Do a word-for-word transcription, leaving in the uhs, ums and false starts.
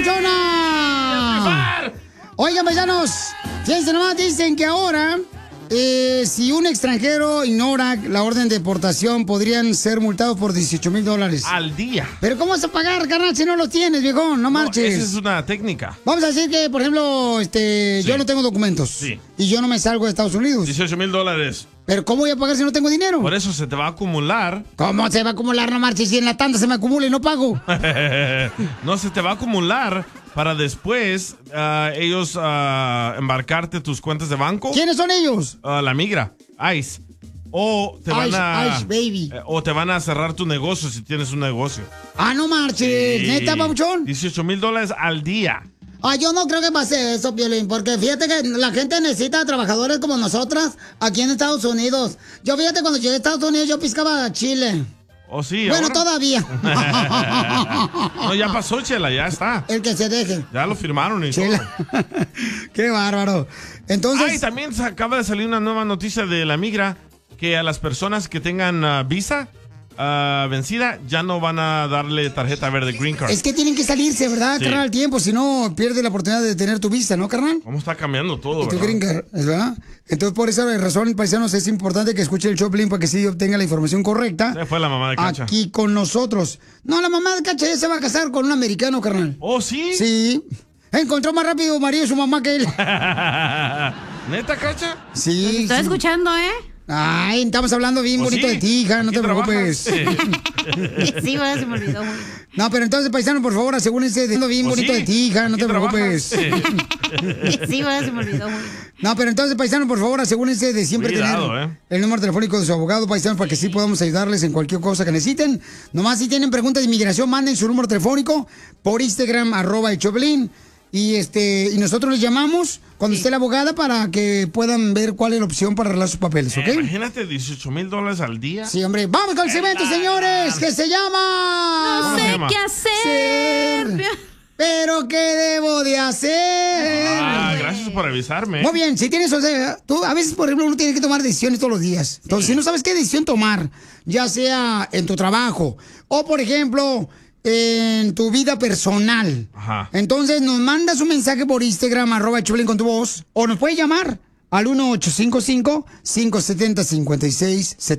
papuchona! Oigan, paisanos, fíjense nomás, dicen que ahora, eh, si un extranjero ignora la orden de deportación, podrían ser multados por dieciocho mil dólares. Al día. Pero ¿cómo vas a pagar, carnal, si no lo tienes, viejón? No marches. No, esa es una técnica. Vamos a decir que, por ejemplo, este, Sí. yo no tengo documentos. Sí. Y yo no me salgo de Estados Unidos. dieciocho mil dólares. Pero ¿cómo voy a pagar si no tengo dinero? Por eso se te va a acumular. ¿Cómo se va a acumular, no marches? Si en la tanda se me acumula y no pago. No, se te va a acumular para después ah, ellos ah, embarcarte tus cuentas de banco. ¿Quiénes son ellos? Ah, la migra, ICE. O te van Ice, a Ice, baby. eh, o te van a cerrar tu negocio si tienes un negocio. Ah, no marches. Sí. ¿Neta, papuchón? dieciocho mil dólares al día. Ah, yo no creo que pase eso, Piolín, porque fíjate que la gente necesita trabajadores como nosotras aquí en Estados Unidos. Yo fíjate, cuando llegué a Estados Unidos yo piscaba chile. ¿O sí? Bueno, ahora? todavía. No, ya pasó, Chela, ya está. El que se deje. Ya lo firmaron y Chela. todo. Qué bárbaro. Entonces... Ay, también se acaba de salir una nueva noticia de la migra que a las personas que tengan ah, visa ah, vencida ya no van a darle tarjeta verde Green Card. Es que tienen que salirse, ¿verdad, Sí. carnal? Al tiempo, si no, pierde la oportunidad de tener tu visa, ¿no, carnal? ¿Cómo está cambiando todo, Y tu verdad? green card, ¿verdad? Entonces, por esa razón, paisanos, es importante que escuche el Choplin para que sí obtenga la información correcta. Se fue la mamá de Cacha. Aquí con nosotros. No, la mamá de Cacha ya se va a casar con un americano, carnal. ¿Oh, sí? Sí. Encontró más rápido marido y su mamá que él. ¿Neta, Cacha? Sí. Estoy sí. escuchando, ¿eh? Ay, estamos hablando bien ¿Oh, bonito sí? de ti, hija, no ¿Aquí te trabajas? preocupes. Sí, bueno, se me olvidó. Muy No, pero entonces, paisano, por favor, asegúrense de bien ¿Oh, bonito sí? de ti, hija, no ¿Aquí te preocupes. trabajas? Sí, bueno, se me olvidó. Muy No, pero entonces, paisano, por favor, asegúrense de siempre Cuidado, tener eh. el número telefónico de su abogado, paisano, para que sí podamos ayudarles en cualquier cosa que necesiten. Nomás si tienen preguntas de inmigración, manden su número telefónico por Instagram, arroba el Choplin. Y este, y nosotros les llamamos cuando esté la abogada para que puedan ver cuál es la opción para arreglar sus papeles, ¿ok? Eh, imagínate, dieciocho mil dólares al día. Sí, hombre. Vamos con el segmento, señores, que se llama... No ¿Cómo se sé llama? qué hacer. Pero ¿qué debo de hacer? Ah, gracias por avisarme. Muy bien, si tienes, o sea, tú a veces, por ejemplo, uno tiene que tomar decisiones todos los días. Entonces, si no sabes qué decisión tomar, ya sea en tu trabajo o, por ejemplo, en tu vida personal, Ajá. entonces nos mandas un mensaje por Instagram, arroba Choplin con tu voz, o nos puedes llamar al uno ocho cinco cinco, cinco siete cero, cinco seis siete